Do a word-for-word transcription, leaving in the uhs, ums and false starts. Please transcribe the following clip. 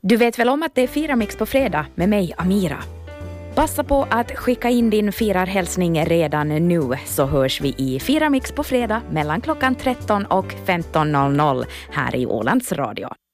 Du vet väl om att det är Firamix på fredag med mig, Amira. Passa på att skicka in din firarhälsning redan nu, så hörs vi i Firamix på fredag mellan klockan tretton och femton noll noll här i Ålands Radio.